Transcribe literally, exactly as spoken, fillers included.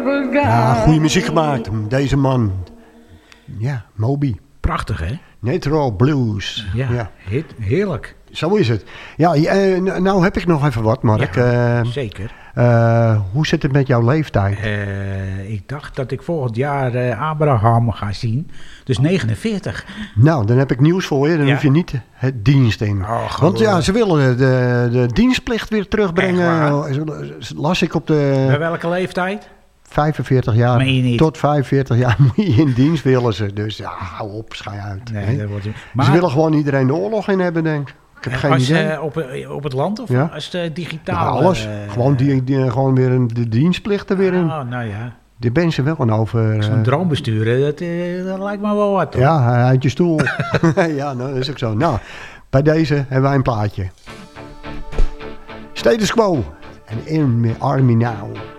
Ja, goede muziek gemaakt. Deze man. Ja, Moby. Prachtig, hè? Natural Blues. Ja, ja. Heer, heerlijk. Zo is het. Ja, uh, nou heb ik nog even wat, Mark. Ja, uh, zeker. Uh, hoe zit het met jouw leeftijd? Uh, ik dacht dat ik volgend jaar uh, Abraham ga zien. Dus negenenveertig. Nou, dan heb ik nieuws voor je. Dan ja. hoef je niet het dienst in. Oh, Want ja, ze willen de, de dienstplicht weer terugbrengen. Las ik op de... Bij welke leeftijd? vijfenveertig jaar. Tot vijfenveertig jaar moet je in dienst willen ze. Dus ja, hou op, schei uit. Nee, dat wordt... maar... Ze willen gewoon iedereen de oorlog in hebben, denk ik. Ik heb geen als, idee. Uh, op, op het land of ja? als uh, digitaal? Ja, alles. Uh, gewoon, die, die, gewoon weer een, de dienstplichten weer in. Oh, nou ja. Die ben ze wel aan over... Zo'n uh, droom besturen, dat, uh, dat lijkt me wel wat. Hoor. Ja, uit je stoel. Ja, nou, dat is ook zo. Nou, bij deze hebben wij een plaatje. Status Quo en In Army Now.